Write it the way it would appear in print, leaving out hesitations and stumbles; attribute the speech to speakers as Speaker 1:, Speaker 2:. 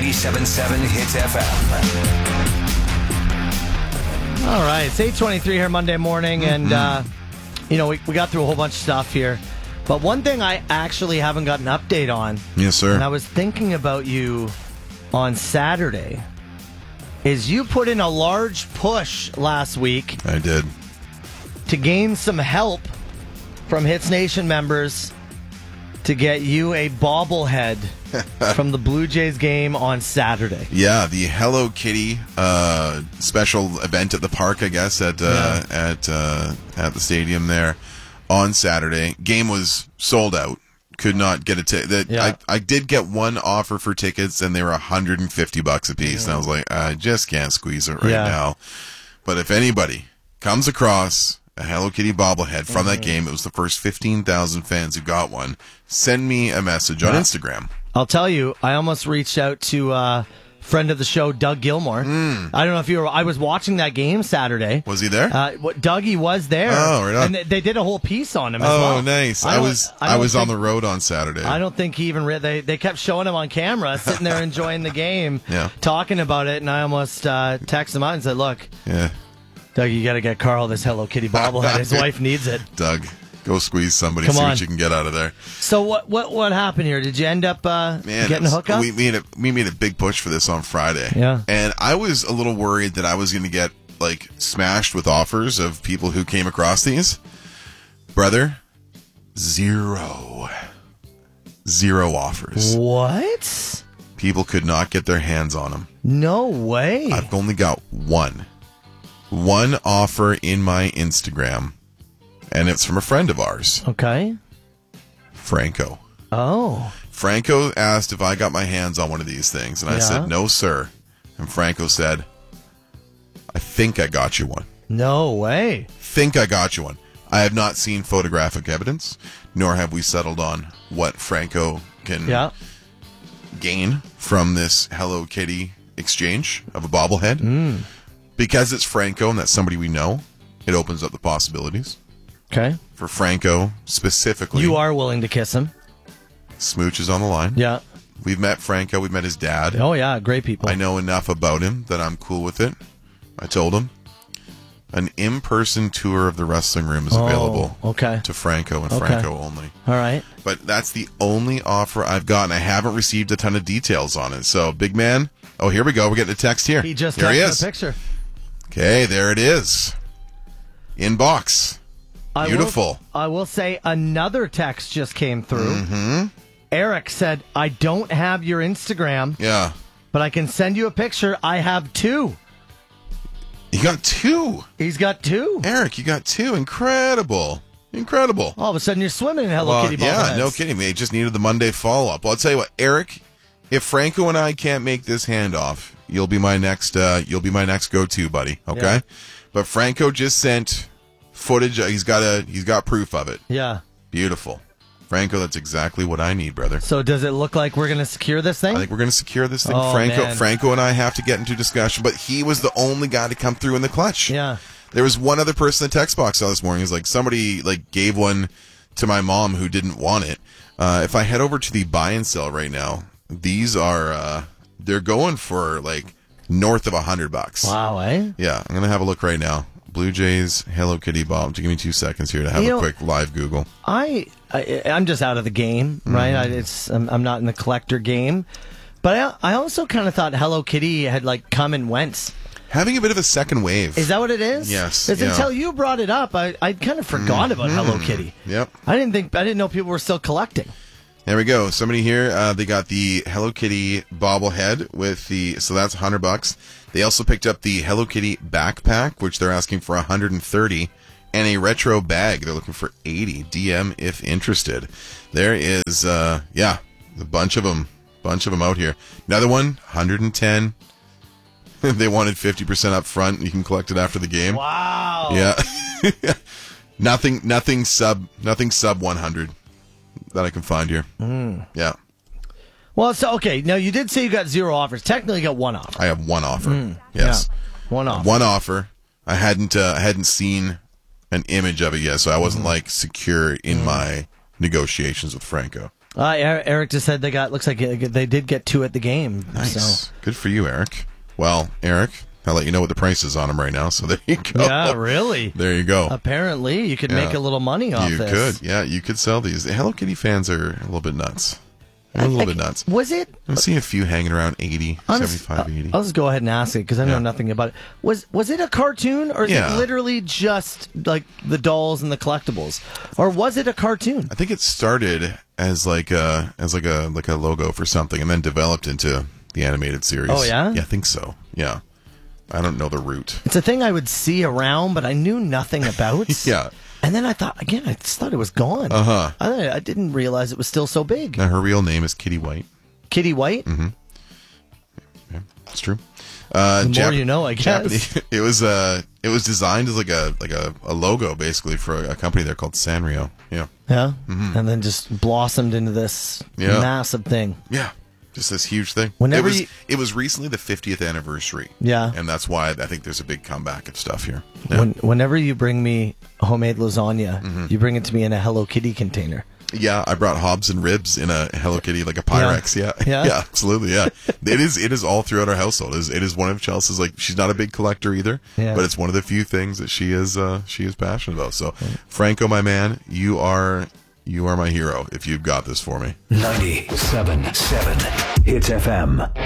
Speaker 1: 97.7 Hits FM.
Speaker 2: All right, it's 8:23 here Monday morning, and we got through a whole bunch of stuff here. But one thing I actually haven't got an update on,
Speaker 3: yes, sir,
Speaker 2: and I was thinking about you on Saturday, is you put in a large push last week.
Speaker 3: I did.
Speaker 2: To gain some help from Hits Nation members to get you a bobblehead from the Blue Jays game on Saturday.
Speaker 3: Yeah, the Hello Kitty special event at the park, I guess, at the stadium there on Saturday. Game was sold out. Could not get a ticket. I did get one offer for tickets, and they were $150 a piece. And I was like, I just can't squeeze it right now. But if anybody comes across a Hello Kitty bobblehead from that game, it was the first 15,000 fans who got one. Send me a message on Instagram.
Speaker 2: I'll tell you, I almost reached out to friend of the show, Doug Gilmore. I don't know if you were. I was watching that game Saturday.
Speaker 3: Was he there?
Speaker 2: Dougie was there.
Speaker 3: Oh, right on.
Speaker 2: And they did a whole piece on him as well.
Speaker 3: Oh, nice. I was on the road on Saturday.
Speaker 2: I don't think he even they kept showing him on camera, sitting there enjoying the game, talking about it, and I almost texted him out and said, look, Doug, you got to get Carl this Hello Kitty bobblehead. His wife needs it.
Speaker 3: Doug, go squeeze somebody.
Speaker 2: Come
Speaker 3: see
Speaker 2: on.
Speaker 3: what you can get out of there.
Speaker 2: So what happened here? Did you end up getting a hookup?
Speaker 3: We made a big push for this on Friday.
Speaker 2: Yeah.
Speaker 3: And I was a little worried that I was going to get smashed with offers of people who came across these. Brother, zero offers.
Speaker 2: What?
Speaker 3: People could not get their hands on them.
Speaker 2: No way.
Speaker 3: I've only got one offer in my Instagram, and it's from a friend of ours.
Speaker 2: Okay.
Speaker 3: Franco.
Speaker 2: Oh.
Speaker 3: Franco asked if I got my hands on one of these things, and I said, no, sir. And Franco said, I think I got you one.
Speaker 2: No way.
Speaker 3: Think I got you one. I have not seen photographic evidence, nor have we settled on what Franco can gain from this Hello Kitty exchange of a bobblehead. Because it's Franco and that's somebody we know, it opens up the possibilities.
Speaker 2: Okay.
Speaker 3: For Franco specifically.
Speaker 2: You are willing to kiss him.
Speaker 3: Smooch is on the line.
Speaker 2: Yeah.
Speaker 3: We've met Franco. We've met his dad.
Speaker 2: Oh, yeah. Great people.
Speaker 3: I know enough about him that I'm cool with it. I told him. An in-person tour of the wrestling room is available to Franco and Franco only.
Speaker 2: All right.
Speaker 3: But that's the only offer I've gotten. I haven't received a ton of details on it. So, big man. Oh, here we go. We're getting a text here.
Speaker 2: He just
Speaker 3: texted
Speaker 2: a picture.
Speaker 3: Okay, there it is. Inbox. Beautiful.
Speaker 2: I will say another text just came through. Eric said, I don't have your Instagram.
Speaker 3: Yeah.
Speaker 2: But I can send you a picture. I have two.
Speaker 3: You got two?
Speaker 2: He's got two.
Speaker 3: Eric, you got two. Incredible. All
Speaker 2: of a sudden you're swimming in Hello Kitty bobbleheads.
Speaker 3: Yeah, no kidding. They just needed the Monday follow-up. Well, I'll tell you what, Eric, if Franco and I can't make this handoff, you'll be my next go-to, buddy. Okay?
Speaker 2: Yeah.
Speaker 3: But Franco just sent footage. He's got proof of it.
Speaker 2: Yeah.
Speaker 3: Beautiful. Franco, that's exactly what I need, brother.
Speaker 2: So does it look like we're going to secure this thing?
Speaker 3: I think we're going to secure this thing.
Speaker 2: Oh,
Speaker 3: Franco and I have to get into discussion, but he was the only guy to come through in the clutch.
Speaker 2: Yeah.
Speaker 3: There was one other person in the text box this morning. It was like somebody gave one to my mom who didn't want it. If I head over to the buy and sell right now, these are they're going for north of $100.
Speaker 2: Wow, eh? Yeah,
Speaker 3: I'm gonna have a look right now. Blue Jays Hello Kitty bob. Give me 2 seconds here to have a quick live Google.
Speaker 2: I'm just out of the game, right? I'm not in the collector game, but I also kind of thought Hello Kitty had come and went.
Speaker 3: Having a bit of a second wave.
Speaker 2: Is that what it is?
Speaker 3: Yes.
Speaker 2: It's until you brought it up, I kind of forgot about Hello Kitty.
Speaker 3: Yep.
Speaker 2: I didn't know people were still collecting.
Speaker 3: There we go. Somebody here, they got the Hello Kitty bobblehead so that's $100. They also picked up the Hello Kitty backpack, which they're asking for $130, and a retro bag. They're looking for $80. DM if interested. There is, a bunch of them out here. Another one, $110. They wanted 50% up front. You can collect it after the game.
Speaker 2: Wow.
Speaker 3: Yeah. nothing sub 100 that I can find here. Yeah.
Speaker 2: Well, so okay. Now you did say you got 0 offers. Technically, you got 1 offer.
Speaker 3: I have 1 offer. Yes.
Speaker 2: Yeah. 1 offer.
Speaker 3: 1 offer. I hadn't seen an image of it yet, so I wasn't secure in my negotiations with Franco.
Speaker 2: Eric just said looks like they did get 2 at the game.
Speaker 3: Nice.
Speaker 2: So.
Speaker 3: Good for you, Eric. Well, Eric, I'll let you know what the price is on them right now, so there you go.
Speaker 2: Yeah, really?
Speaker 3: There you go.
Speaker 2: Apparently, you could make a little money off this.
Speaker 3: You could, yeah, you could sell these. The Hello Kitty fans are a little bit nuts. Bit nuts.
Speaker 2: Was it?
Speaker 3: I'm seeing a few hanging around 80, 75, 80.
Speaker 2: I'll just go ahead and ask it because I know nothing about it. Was it a cartoon or is it literally just like the dolls and the collectibles? Or was it a cartoon?
Speaker 3: I think it started as like a logo for something and then developed into the animated series.
Speaker 2: Oh, yeah?
Speaker 3: Yeah, I think so. Yeah. I don't know the route.
Speaker 2: It's a thing I would see around, but I knew nothing about.
Speaker 3: Yeah.
Speaker 2: And then I thought it was gone. I didn't realize it was still so big.
Speaker 3: Now, her real name is Kitty White.
Speaker 2: Kitty White?
Speaker 3: Mm-hmm. Yeah, it's true.
Speaker 2: The more you know, I guess.
Speaker 3: It was designed as like a logo basically for a company there called Sanrio. Yeah.
Speaker 2: Yeah. Mm-hmm. And then just blossomed into this massive thing.
Speaker 3: Yeah. Just this huge thing. It was recently the 50th anniversary.
Speaker 2: Yeah.
Speaker 3: And that's why I think there's a big comeback of stuff here. Yeah.
Speaker 2: Whenever you bring me homemade lasagna, you bring it to me in a Hello Kitty container.
Speaker 3: Yeah, I brought Hobbs and ribs in a Hello Kitty, like a Pyrex. Yeah, absolutely. Yeah, it is all throughout our household. It is one of Chelsea's, like, she's not a big collector either, but it's one of the few things that she is passionate about. So, Franco, my man, you are my hero if you've got this for me.
Speaker 1: 97.7 Hits FM.